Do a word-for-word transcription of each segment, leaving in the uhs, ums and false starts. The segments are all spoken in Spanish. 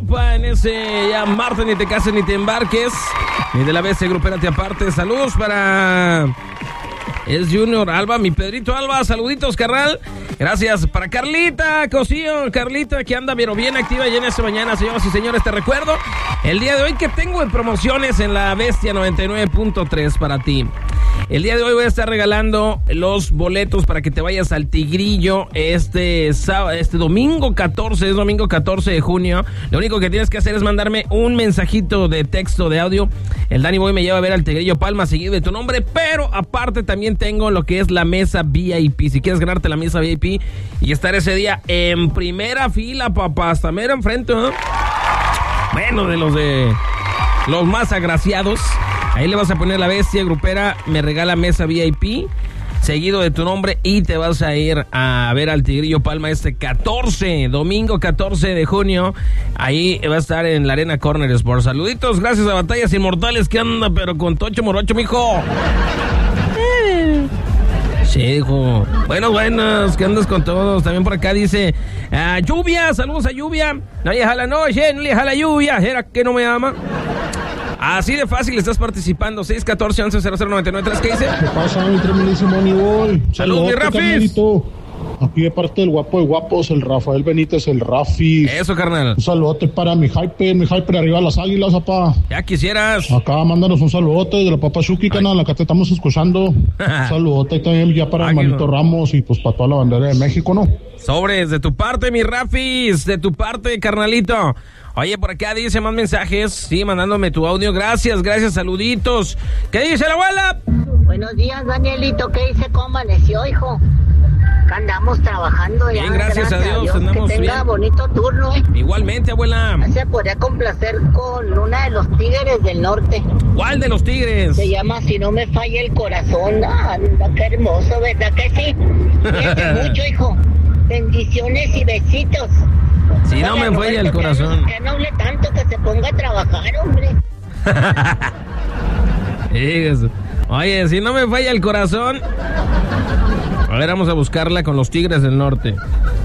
Europa en ese ya martes, ni te cases ni te embarques, ni de la bestia grupera te aparte. Saludos para... Es Junior Alba, mi Pedrito Alba, saluditos, carnal. Gracias para Carlita Cosío, Carlita que anda pero bien activa ya en esta mañana, señoras y señores. Te recuerdo el día de hoy que tengo de promociones en la Bestia noventa y nueve punto tres para ti. El día de hoy voy a estar regalando los boletos para que te vayas al Tigrillo este sábado, este domingo catorce, es domingo catorce de junio. Lo único que tienes que hacer es mandarme un mensajito de texto, de audio. El Danny Boy me lleva a ver al Tigrillo Palma seguido de tu nombre, pero aparte también tengo lo que es la mesa V I P. Si quieres ganarte la mesa V I P y estar ese día en primera fila, papá, hasta mero enfrente, ¿no? Bueno, de los de los más agraciados. Ahí le vas a poner la bestia grupera, me regala mesa V I P, seguido de tu nombre, y te vas a ir a ver al Tigrillo Palma este catorce, domingo catorce de junio. Ahí va a estar en la Arena Corner Sports. Saluditos, gracias a Batallas Inmortales, que anda pero con Tocho Morocho, mijo. Sí, hijo. Buenos, buenos, que andas con todos. También por acá dice, ah, Lluvia, saludos a Lluvia. No le deja la noche, no le deja la lluvia, ¿era que no me ama? Así de fácil estás participando. seis uno cuatro, once, cero cero, nueve nueve tres. ¿Qué dice? ¿Qué pasa, mi tremendísimo Aníbal? Saludos, mi Rafis. Aquí de parte del guapo de guapos, el Rafael Benítez, el Rafi. Eso, carnal. Un saludote para mi hyper, mi hyper arriba las águilas, papá. Ya quisieras. Acá mándanos un saludote de la Papa Shuki, canal, acá te estamos escuchando. Un saludote también ya para Ay, Manito no. Ramos y pues para toda la bandera de México, ¿no? Sobres, de tu parte, mi Rafis, de tu parte, carnalito. Oye, por acá dice más mensajes, sí, mandándome tu audio. Gracias, gracias, saluditos. ¿Qué dice la abuela? Buenos días, Danielito. ¿Qué dice? ¿Cómo amaneció, hijo? Acá andamos trabajando ya. Bien, gracias a Dios, andamos que tenga bien. bonito turno. Igualmente, abuela. Se podría complacer con una de los Tigres del Norte. ¿Cuál de los Tigres? Se llama Si no me falla el corazón. Ah, qué hermoso, ¿verdad que sí? Cuídate mucho, hijo. Bendiciones y besitos. Si no me falla el corazón. Que no hable tanto, que se ponga a trabajar, hombre. Eso. Oye, si no me falla el corazón. A ver, vamos a buscarla con los Tigres del Norte.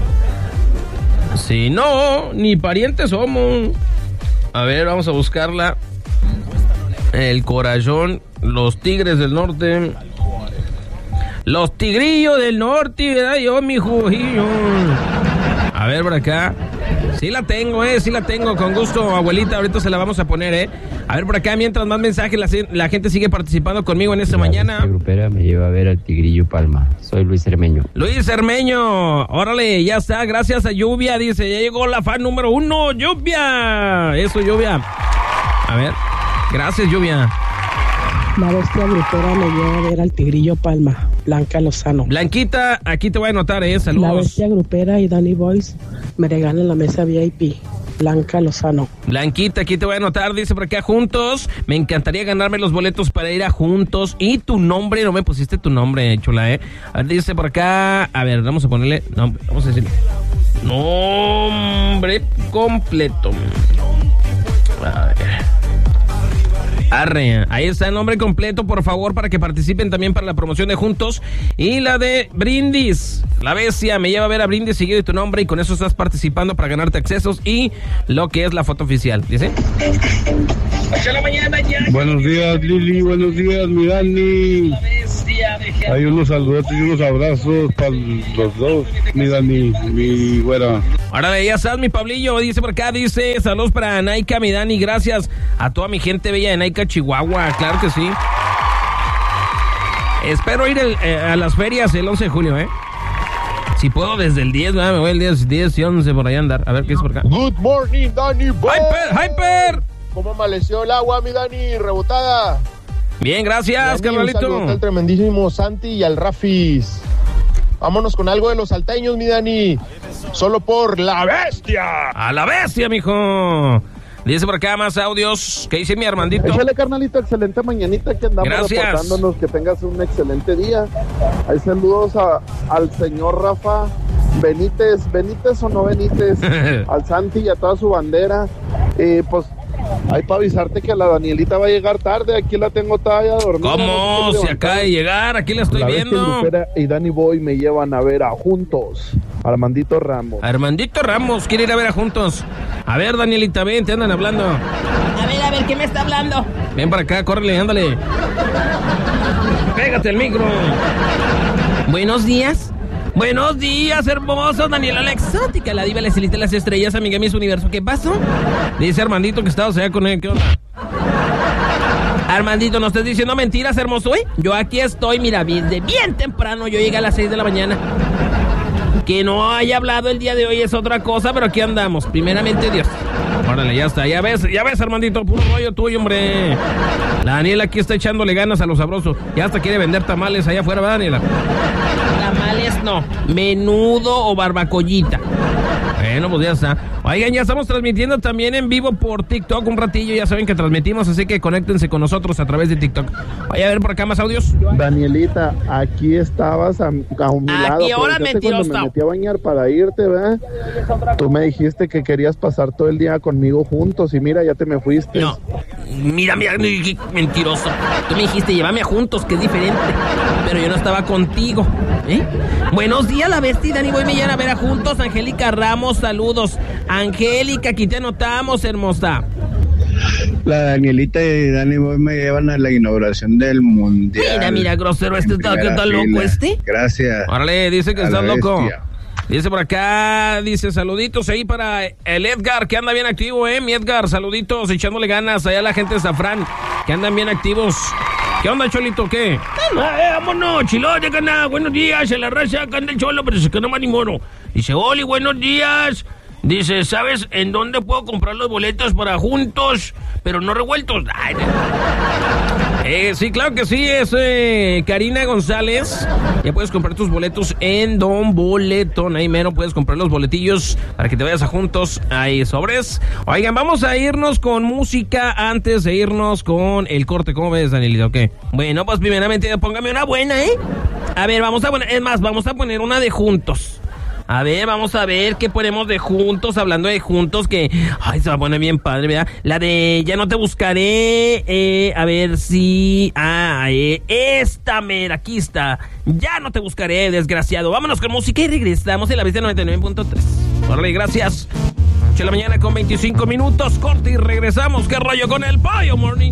Si no, ni parientes somos. A ver, vamos a buscarla. El corazón, los Tigres del Norte. Los Tigrillos del Norte, ¿verdad? Yo, mi jujillo. A ver, por acá. Sí la tengo, eh, sí la tengo, con gusto, abuelita, ahorita se la vamos a poner, eh. A ver, por acá, mientras más mensajes, la, la gente sigue participando conmigo en esta la mañana. La grupera me lleva a ver al Tigrillo Palma. Soy Luis Cermeño. Luis Cermeño, órale, ya está, gracias a Lluvia, dice, ya llegó la fan número uno, Lluvia. Eso, Lluvia. A ver, gracias, Lluvia. La bestia grupera me lleva a ver al Tigrillo Palma, Blanca Lozano. Blanquita, aquí te voy a anotar, eh, saludos. La bestia grupera y Danny Boys me regalan la mesa V I P, Blanca Lozano. Blanquita, aquí te voy a anotar, dice por acá, Juntos. Me encantaría ganarme los boletos para ir a Juntos. Y tu nombre, no me pusiste tu nombre, chula, eh. A ver, dice por acá, a ver, vamos a ponerle, no, vamos a decir, nombre completo. A ver. Arre, ahí está el nombre completo, por favor, para que participen también para la promoción de Juntos y la de Brindis. La bestia me lleva a ver a Brindis seguido de tu nombre y con eso estás participando para ganarte accesos y lo que es la foto oficial. ¿Dice? Buenos días, Lili, buenos días, mi Dani. Hay unos saludos y unos abrazos para los dos, mi Dani, mi güera. Ahora ya estás, mi Pablillo, dice por acá, dice, saludos para Naika, mi Dani, gracias a toda mi gente bella de Naika, Chihuahua, claro que sí. Espero ir el, eh, a las ferias el once de julio, ¿eh? Si puedo desde el diez, ¿verdad? Me voy el diez, diez y once por ahí a andar. A ver, ¿qué es por acá? Good morning, Dani Boy. ¡Hyper, hyper! ¿Cómo amaneció el agua, mi Dani? Rebotada. Bien, gracias, carnalito. Un saludo al tremendísimo Santi y al Rafis. Vámonos con algo de los salteños, mi Dani. Solo por la bestia. A la bestia, mijo. Dice por acá más audios. ¿Qué dice mi Armandito? Échale, carnalito, excelente mañanita que andamos Gracias. reportándonos. Que tengas un excelente día. Hay saludos a, al señor Rafa Benítez. ¿Benítez o no Benítez? Al Santi y a toda su bandera. Eh, pues hay para avisarte que la Danielita va a llegar tarde. Aquí la tengo todavía dormida. ¿Cómo? No Se acaba de llegar. Aquí la estoy la viendo. Bestia Grupera y Danny Boy me llevan a ver a Juntos. Armandito Ramos. Armandito Ramos, quiere ir a ver a juntos. A ver, Danielita, ven, te andan hablando. A ver, a ver, ¿qué me está hablando? Ven para acá, córrele, ándale. Pégate el micro. Buenos días. Buenos días, hermosos. Daniela la exótica, la diva, la celita de las estrellas, amiga Miss Universo. ¿Qué pasó? Dice Armandito que estabas allá con él, ¿qué onda? Armandito, no estés diciendo mentiras, hermoso, ¿eh? Yo aquí estoy, mira, bien, de bien temprano. Yo llegué a las seis de la mañana. Que no haya hablado el día de hoy es otra cosa, pero aquí andamos, primeramente Dios. Órale, ya está, ya ves, ya ves, Armandito, puro rollo tuyo, hombre. La Daniela aquí está echándole ganas a lo sabroso. Ya hasta quiere vender tamales allá afuera, ¿verdad, Daniela? Tamales no, menudo o barbacollita. Bueno, pues ya está. Oigan, ya estamos transmitiendo también en vivo por TikTok un ratillo. Ya saben que transmitimos, así que conéctense con nosotros a través de TikTok. Vaya a ver por acá más audios. Danielita, aquí estabas a, a un mi lado. ¿A qué hora, mentirosa? Cuando me metí a bañar para irte, ¿verdad? Tú me dijiste que querías pasar todo el día conmigo juntos y mira, ya te me fuiste. No, mira, mira, mentiroso. Tú me dijiste, llévame a juntos, que es diferente. Pero yo no estaba contigo, ¿eh? Buenos días, la bestia y Dani Boy me llevan a ver a juntos. Angélica Ramos, saludos. Angélica, aquí te anotamos, hermosa. La Danielita y Dani Boy me llevan a la inauguración del mundial. Mira, mira, grosero, este está, ¿qué tal loco este? Gracias. Órale, dice que estás loco. Dice por acá, dice saluditos ahí para el Edgar, que anda bien activo, eh, mi Edgar, saluditos, echándole ganas allá a la gente de Zafrán, que andan bien activos. ¿Qué onda, Cholito, qué? Eh, vámonos, chilote, que nada, buenos días, en la raza, acá anda el cholo, pero se quedó más ni mono. Dice, Oli, buenos días. Dice, ¿sabes en dónde puedo comprar los boletos para juntos, pero no revueltos? Ay, eh, sí, claro que sí, es eh, Karina González. Ya puedes comprar tus boletos en Don Boletón. Ahí mero puedes comprar los boletillos para que te vayas a juntos. Ahí sobres. Oigan, vamos a irnos con música antes de irnos con el corte. ¿Cómo ves, Danielita? ¿O qué? Bueno, pues primeramente póngame una buena, ¿eh? A ver, vamos a poner, es más, vamos a poner una de juntos. A ver, vamos a ver qué ponemos de juntos, hablando de juntos, que... Ay, se va a poner bien padre, ¿verdad? La de Ya no te buscaré, eh, a ver si... Ah, eh, esta, mera, aquí está. Ya no te buscaré, desgraciado. Vámonos con música y regresamos en la Bestia noventa y nueve punto tres. Órale, gracias. ocho de la mañana con veinticinco minutos, corte y regresamos. ¿Qué rollo con el Pollo Morning?